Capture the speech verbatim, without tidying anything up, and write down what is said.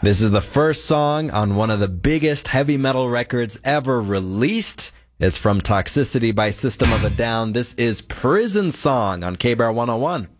This is the first song on one of the biggest heavy metal records ever released. It's from Toxicity by System of a Down. This is Prison Song on K B R one oh one.